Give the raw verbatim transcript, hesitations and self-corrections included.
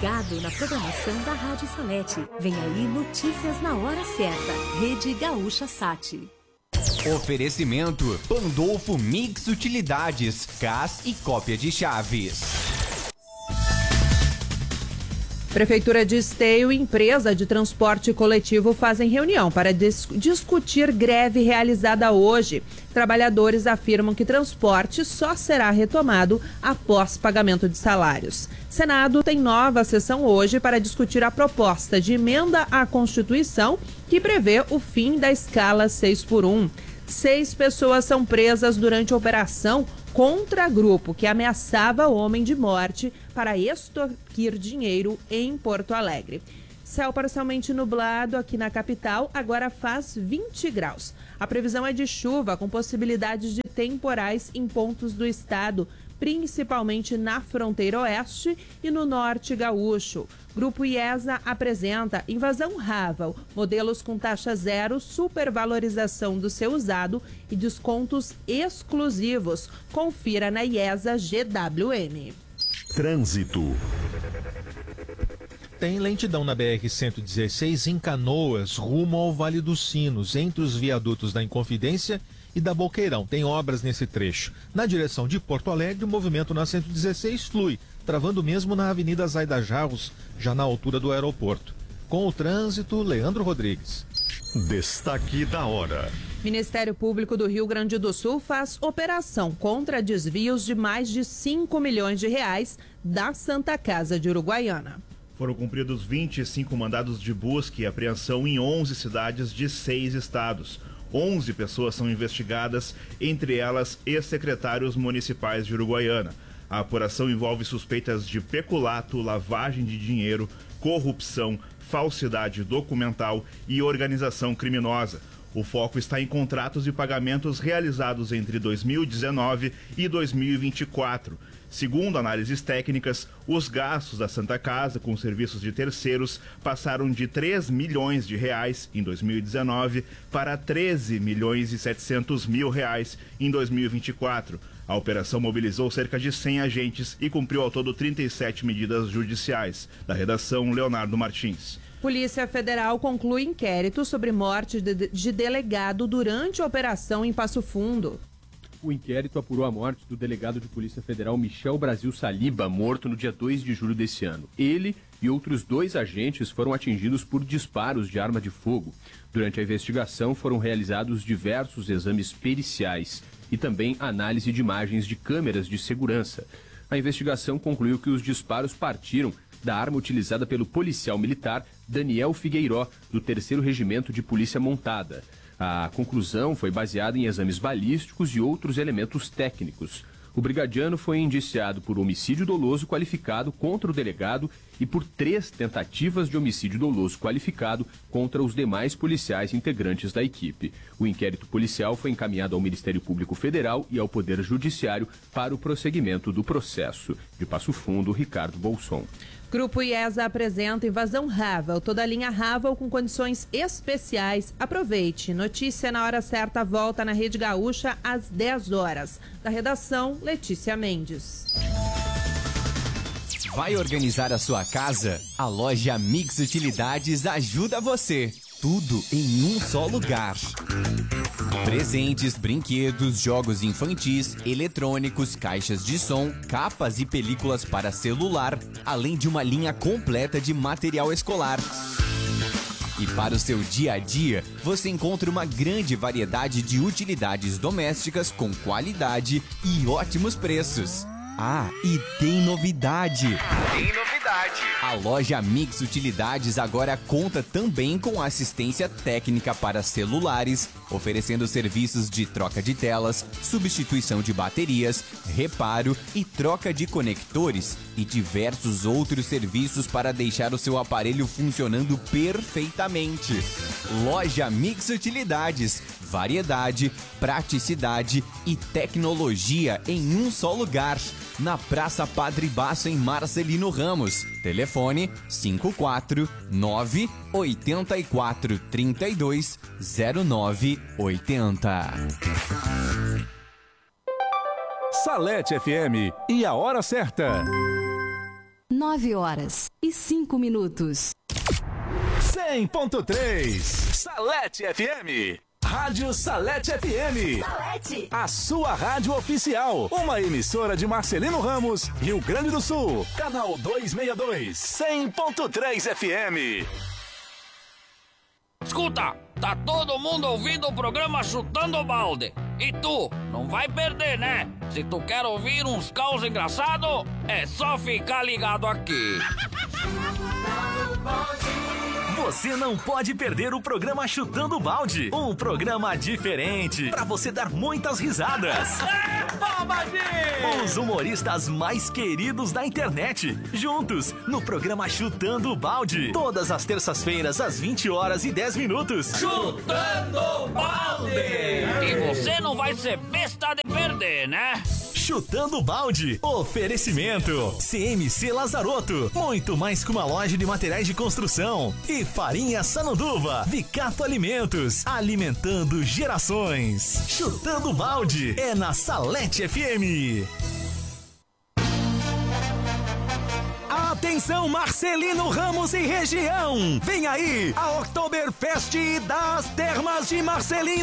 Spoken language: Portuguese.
ligado na programação da Rádio Salete. Vem aí notícias na hora certa. Rede Gaúcha Sat. Oferecimento Pandolfo Mix Utilidades, Cas e cópia de chaves. Prefeitura de Esteio e empresa de transporte coletivo fazem reunião para dis- discutir greve realizada hoje. Trabalhadores afirmam que transporte só será retomado após pagamento de salários. Senado tem nova sessão hoje para discutir a proposta de emenda à Constituição que prevê o fim da escala seis por um. Seis pessoas são presas durante a operação contra grupo que ameaçava homem de morte para extorquir dinheiro em Porto Alegre. Céu parcialmente nublado aqui na capital, agora faz vinte graus. A previsão é de chuva com possibilidades de temporais em pontos do estado, principalmente na fronteira oeste e no norte gaúcho. Grupo IESA apresenta invasão Ravel, modelos com taxa zero, supervalorização do seu usado e descontos exclusivos. Confira na IESA G W M. Trânsito. Tem lentidão na B R cento e dezesseis em Canoas, rumo ao Vale dos Sinos, entre os viadutos da Inconfidência e da Boqueirão. Tem obras nesse trecho. Na direção de Porto Alegre, o movimento na cento e dezesseis flui, travando mesmo na Avenida Zaida Jarros, já na altura do aeroporto. Com o trânsito, Leandro Rodrigues. Destaque da hora. Ministério Público do Rio Grande do Sul faz operação contra desvios de mais de cinco milhões de reais da Santa Casa de Uruguaiana. Foram cumpridos vinte e cinco mandados de busca e apreensão em onze cidades de seis estados. onze pessoas são investigadas, entre elas ex-secretários municipais de Uruguaiana. A apuração envolve suspeitas de peculato, lavagem de dinheiro, corrupção, falsidade documental e organização criminosa. O foco está em contratos de pagamentos realizados entre dois mil e dezenove e dois mil e vinte e quatro. Segundo análises técnicas, os gastos da Santa Casa com serviços de terceiros passaram de três milhões de reais em dois mil e dezenove para treze milhões e setecentos mil reais em dois mil e vinte e quatro. A operação mobilizou cerca de cem agentes e cumpriu ao todo trinta e sete medidas judiciais. Da redação, Leonardo Martins. Polícia Federal conclui inquérito sobre morte de, de delegado durante a operação em Passo Fundo. O inquérito apurou a morte do delegado de Polícia Federal Michel Brasil Saliba, morto no dia dois de julho desse ano. Ele e outros dois agentes foram atingidos por disparos de arma de fogo. Durante a investigação foram realizados diversos exames periciais e também análise de imagens de câmeras de segurança. A investigação concluiu que os disparos partiram da arma utilizada pelo policial militar Daniel Figueiró, do terceiro Regimento de Polícia Montada. A conclusão foi baseada em exames balísticos e outros elementos técnicos. O brigadiano foi indiciado por homicídio doloso qualificado contra o delegado e por três tentativas de homicídio doloso qualificado contra os demais policiais integrantes da equipe. O inquérito policial foi encaminhado ao Ministério Público Federal e ao Poder Judiciário para o prosseguimento do processo. De Passo Fundo, Ricardo Bolson. Grupo IESA apresenta invasão Ravel, toda a linha Ravel com condições especiais. Aproveite. Notícia na hora certa volta na Rede Gaúcha às dez horas. Da redação, Letícia Mendes. Vai organizar a sua casa? A loja Mix Utilidades ajuda você. Tudo em um só lugar. Presentes, brinquedos, jogos infantis, eletrônicos, caixas de som, capas e películas para celular, além de uma linha completa de material escolar. E para o seu dia a dia, você encontra uma grande variedade de utilidades domésticas com qualidade e ótimos preços. Ah, e tem novidade! Tem novidade! A loja Mix Utilidades agora conta também com assistência técnica para celulares, oferecendo serviços de troca de telas, substituição de baterias, reparo e troca de conectores e diversos outros serviços para deixar o seu aparelho funcionando perfeitamente. Loja Mix Utilidades, variedade, praticidade e tecnologia em um só lugar. Na Praça Padre Baço, em Marcelino Ramos. Telefone cinco quatro nove oito quatro três dois zero nove oito zero. Salete F M e a hora certa. nove horas e cinco minutos. cem ponto três Salete F M. Rádio Salete F M. Salete. A sua rádio oficial. Uma emissora de Marcelino Ramos, Rio Grande do Sul. Canal duzentos e sessenta e dois. cem ponto três F M. Escuta, tá todo mundo ouvindo o programa Chutando o Balde. E tu, não vai perder, né? Se tu quer ouvir uns caos engraçados, é só ficar ligado aqui. Você não pode perder o programa Chutando o Balde. Um programa diferente, pra você dar muitas risadas. Os humoristas mais queridos da internet, juntos no programa Chutando o Balde. Todas as terças-feiras, às vinte horas e dez minutos. Chutando o Balde! E você não vai ser besta de perder, né? Chutando o Balde. Oferecimento C M C Lazarotto, muito mais que uma loja de materiais de construção. E Farinha Sananduva, Vicato Alimentos, alimentando gerações. Chutando o Balde é na Salete F M. Atenção, Marcelino Ramos e região. Vem aí a Oktoberfest das Termas de Marcelino.